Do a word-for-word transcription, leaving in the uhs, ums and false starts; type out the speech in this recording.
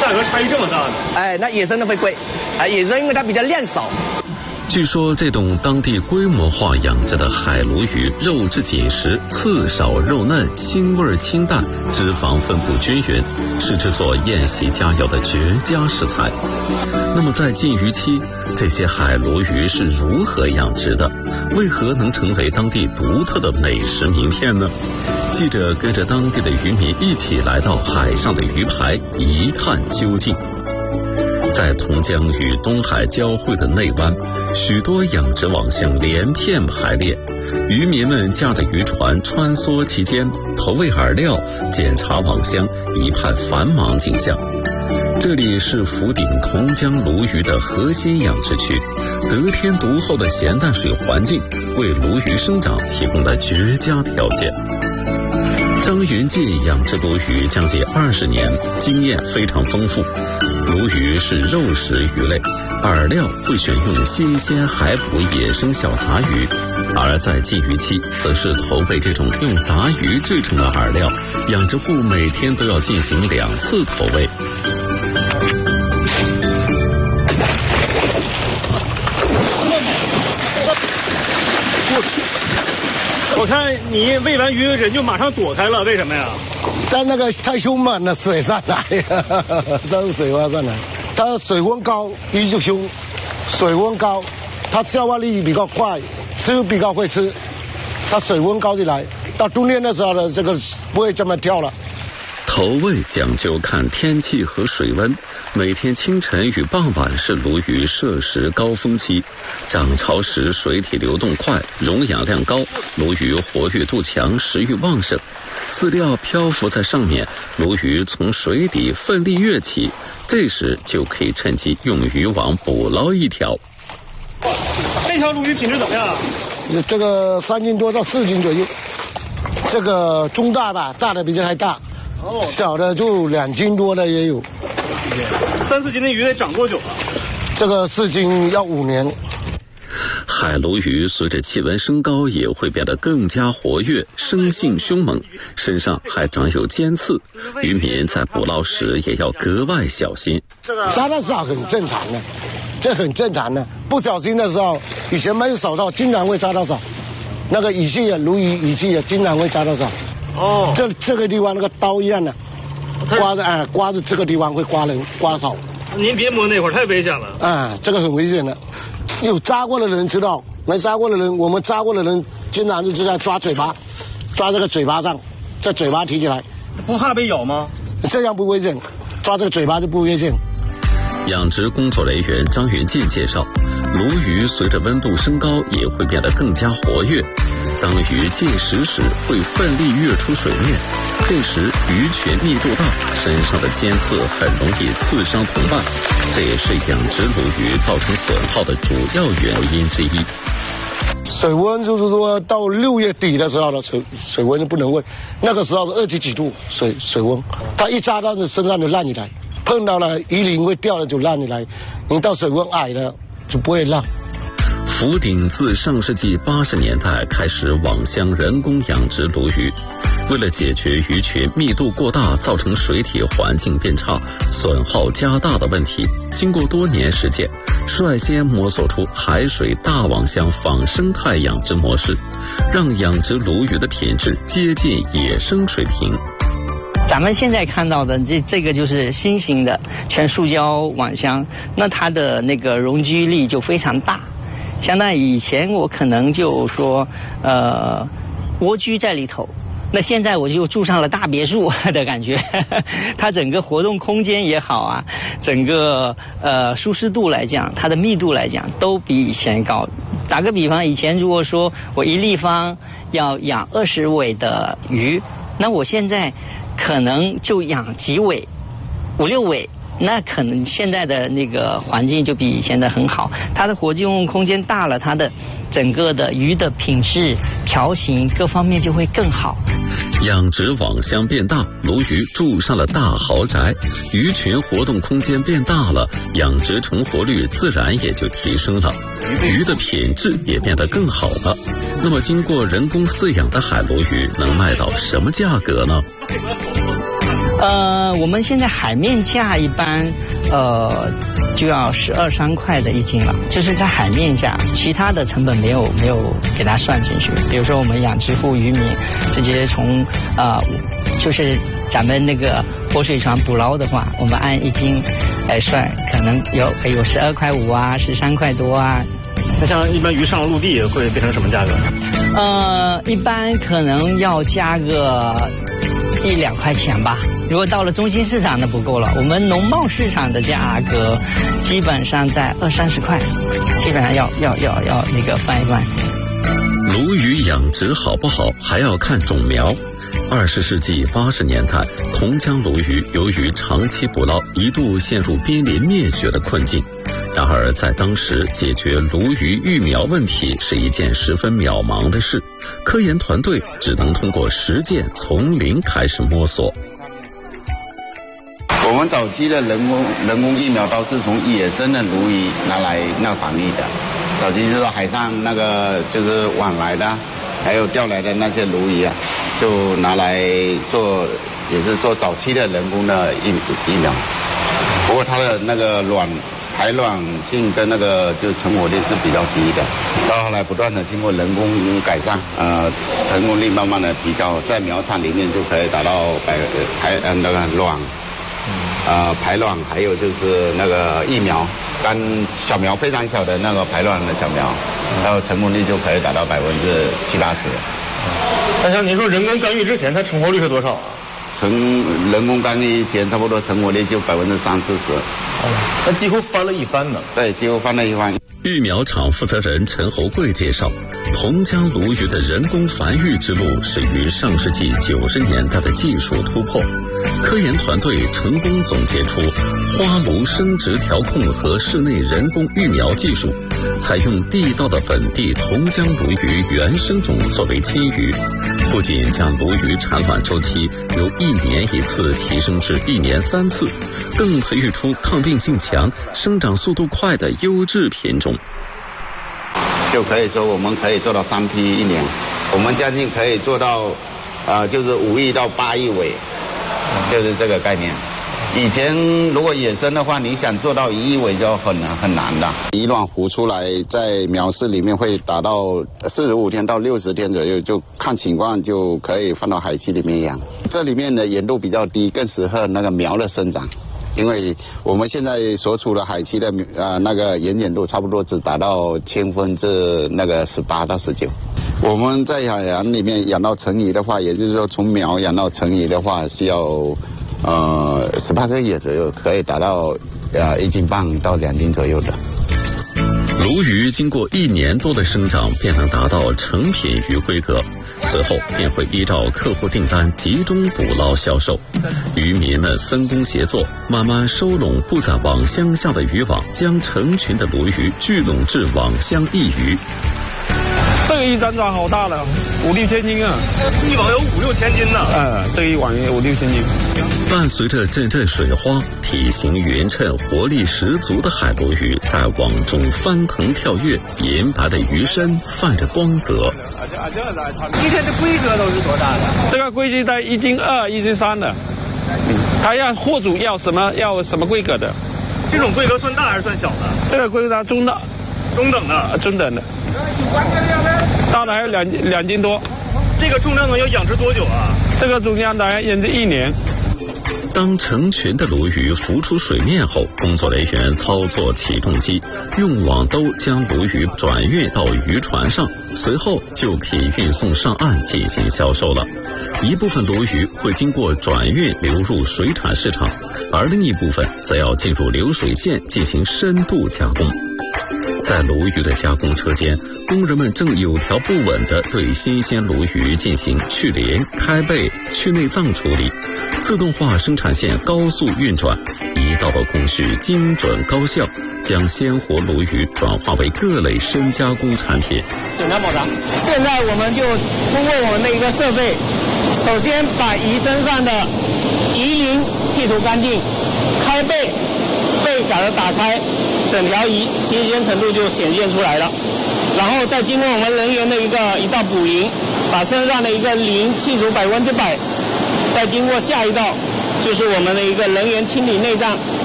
价格差异这么大呢？ 哎，那野生的会贵，哎，野生因为它比较量少。 据说这种当地规模化养殖的海鲈鱼，肉质紧实，刺少肉嫩，腥味清淡，脂肪分布均匀，是制作宴席佳肴的绝佳食材。那么在禁渔期，这些海鲈鱼是如何养殖的？为何能成为当地独特的美食名片呢？记者跟着当地的渔民一起来到海上的鱼排，一探究竟。在同江与东海交汇的内湾，许多养殖网箱连片排列，渔民们驾着渔船穿梭其间，投喂饵料、检查网箱，一派繁忙景象。这里是福鼎同江鲈鱼的核心养殖区，得天独厚的咸淡水环境为鲈鱼生长提供了绝佳条件。张云进养殖鲈鱼将近二十年，经验非常丰富。鲈鱼是肉食鱼类，饵料会选用新鲜海捕野生小杂鱼，而在禁渔期则是投喂这种用杂鱼制成的饵料，养殖户每天都要进行两次投喂。 我看你喂完鱼人就马上躲开了，为什么呀？ 但那个太凶猛了，水上来，都是水花上来。它水温高，鱼就凶；水温高，它消化力比较快，吃比较会吃。它水温高就来，到冬天的时候呢，这个不会这么跳了。 投喂讲究看天气和水温，每天清晨与傍晚是鲈鱼摄食高峰期，涨潮时水体流动快，溶氧量高，鲈鱼活跃度强，食欲旺盛。饲料漂浮在上面，鲈鱼从水底奋力跃起，这时就可以趁机用渔网捕捞一条。 这条鲈鱼品质怎么样？ 这个三斤多到四斤左右，这个中大吧，大的比这还大。哦，小的就两斤多的也有。 三四斤的鱼得长多久啊？ 这个四斤要五年。 海鲈鱼随着气温升高也会变得更加活跃，生性凶猛，身上还长有尖刺，渔民在捕捞时也要格外小心。 扎到手很正常的，这很正常的，不小心的时候，以前没有手套，经常会扎到手。那个仪器啊，鲈鱼仪器也经常会扎到手。哦，这这个地方那个刀一样的，刮着哎，刮着这个地方会刮人，刮手。 您别摸那会儿，太危险了。 啊，这个很危险的，有扎过的人知道，没扎过的人，我们扎过的人经常就是在抓嘴巴，抓这个嘴巴上，这嘴巴提起来。 不怕被咬吗？ 这样不危险，抓这个嘴巴就不危险。 养殖工作人员张云进介绍，鲈鱼随着温度升高也会变得更加活跃。当鱼进食时，会奋力跃出水面，这时鱼群密度大，身上的尖刺很容易刺伤同伴，这也是养殖鲈鱼造成损耗的主要原因之一。 水温就是说到六月底的时候的水水温就不能喂，那个时候是二十几度水水温，它一扎到你身上就烂起来，碰到了鱼鳞会掉了就烂起来，你到水温矮了就不会烂。 福鼎自上世纪八十年代开始网箱人工养殖鲈鱼，为了解决鱼群密度过大造成水体环境变差、损耗加大的问题，经过多年实践，率先摸索出海水大网箱仿生态养殖模式，让养殖鲈鱼的品质接近野生水平。 咱们现在看到的这这个就是新型的全塑胶网箱，那它的那个容积力就非常大。相当于以前我可能就说，呃，蜗居在里头，那现在我就住上了大别墅的感觉。它整个活动空间也好啊，整个呃舒适度来讲，它的密度来讲都比以前高。打个比方，以前如果说我一立方要养二十尾的鱼，那我现在可能就养几尾，五六尾。那可能现在的那个环境就比以前的很好，它的活动空间大了，它的整个的鱼的品质、条形各方面就会更好。 养殖网箱变大，鲈鱼住上了大豪宅，鱼群活动空间变大了，养殖成活率自然也就提升了，鱼的品质也变得更好了。那么经过人工饲养的海鲈鱼能卖到什么价格呢？ 呃，我们现在海面价一般，呃，就要十二三块的一斤了，就是在海面价，其他的成本没有没有给它算进去。比如说我们养殖户渔民直接从呃，就是咱们那个活水船捕捞的话，我们按一斤来算，可能有有十二块五啊，十三块多啊。 那像一般鱼上了陆地会变成什么价格？ 呃，一般可能要加个一两块钱吧。如果到了中心市场的不够了，我们农贸市场的价格基本上在二三十块，基本上要要要要那个翻一翻。 鲈鱼养殖好不好，还要看种苗。二十世纪八十年代，同江鲈鱼由于长期捕捞，一度陷入濒临灭绝的困境。然而，在当时解决鲈鱼育苗问题是一件十分渺茫的事，科研团队只能通过实践从零开始摸索。 我们早期的人工人工育苗都是从野生的鲈鱼拿来闹防疫的，早期就是海上那个就是往来的，还有钓来的那些鲈鱼啊，就拿来做，也是做早期的人工的育育苗。不过它的那个卵排卵性跟那个就成活率是比较低的，到后来不断的经过人工改善，呃，成功率慢慢的提高，在苗场里面就可以达到百排呃那个卵，呃排卵，还有就是那个疫苗，干小苗非常小的那个排卵的小苗，然后成功率就可以达到百分之七八十。 那像您说人工干预之前，它成活率是多少啊？ 成人工干预前差不多成活率就百分之三四十。 那几乎翻了一番呢。 对，几乎翻了一番。 育苗场负责人陈侯贵介绍，同江鲈鱼的人工繁育之路始于上世纪九十年代的技术突破。科研团队成功总结出花鲈生殖调控和室内人工育苗技术，采用地道的本地同江鲈鱼原生种作为基鱼，不仅将鲈鱼产卵周期由一年一次提升至一年三次，更培育出抗病性强、生长速度快的优质品种。 就可以说我们可以做到三批一年，我们将近可以做到，呃，就是五亿到八亿尾，就是这个概念。以前如果野生的话，你想做到一亿尾就很很难的。一卵孵出来，在苗室里面会达到四十五天到六十天左右，就看情况就可以放到海期里面养。这里面的盐度比较低，更适合那个苗的生长。因为我们现在所处的海期的呃那个盐碱度差不多只达到千分之那个十八到十九。我们在海洋里面养到成鱼的话，也就是说从苗养到成鱼的话，是要呃十八个月左右，可以达到呃一斤半到两斤左右的。 鲈鱼经过一年多的生长，便能达到成品鱼规格。随后便会依照客户订单集中捕捞销售，渔民们分工协作，慢慢收拢布在网箱下的渔网，将成群的鲈鱼聚拢至网箱一鱼。 这个一张抓好大了，五六千斤啊！ 一网有五六千斤呢。 呃，这一网有五六千斤。 伴随着阵阵水花，体型匀称、活力十足的海鲈鱼在网中翻腾跳跃，银白的鱼身泛着光泽。 一天的规格都是多大的？这个规矩在一斤二、一斤三的。嗯，他要货主要什么要什么规格的？ 这种规格算大还是算小的？ 这个规格中的， 中等的， 呃、中等的。大的还有两两斤多。 这个重量呢要养殖多久啊？ 这个重量大概养殖一年。 当成群的鲈鱼浮出水面后，工作人员操作起重机，用网兜将鲈鱼转运到渔船上，随后就可以运送上岸进行销售了。一部分鲈鱼会经过转运流入水产市场，而另一部分则要进入流水线进行深度加工。在鲈鱼的加工车间，工人们正有条不紊地对新鲜鲈鱼进行去鳞、开背、去内脏处理。自动化生产线高速运转，一道道工序精准高效，将鲜活鲈鱼转化为各类深加工产品。 检查保查。现在我们就通过我们的一个设备，首先把鱼身上的鱼鳞剔除干净，开背，背把它打开，整条鱼新鲜程度就显现出来了。然后再经过我们人员的一个一道补鳞，把身上的一个鳞剔除百分之百。再经过下一道就是我们的一个能源清理内脏。